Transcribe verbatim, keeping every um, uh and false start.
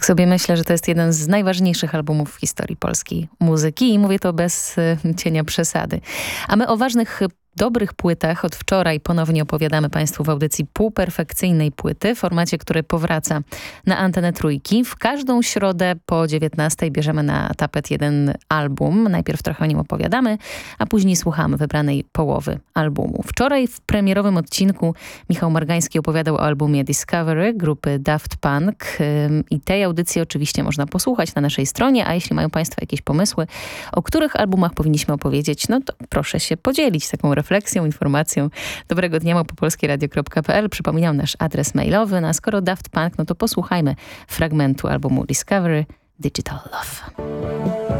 Tak sobie myślę, że to jest jeden z najważniejszych albumów w historii polskiej muzyki i mówię to bez y, cienia przesady. A my o ważnych dobrych płytach od wczoraj ponownie opowiadamy Państwu w audycji Półperfekcyjnej Płyty, w formacie, który powraca na antenę Trójki. W każdą środę po dziewiętnastej bierzemy na tapet jeden album. Najpierw trochę o nim opowiadamy, a później słuchamy wybranej połowy albumu. Wczoraj w premierowym odcinku Michał Margański opowiadał o albumie Discovery grupy Daft Punk i tej audycji oczywiście można posłuchać na naszej stronie, a jeśli mają Państwo jakieś pomysły, o których albumach powinniśmy opowiedzieć, no to proszę się podzielić taką refleksją, informacją. Dobrego dnia małpa polskie radio kropka p l. Przypominam nasz adres mailowy. No a skoro Daft Punk, no to posłuchajmy fragmentu albumu Discovery Digital Love.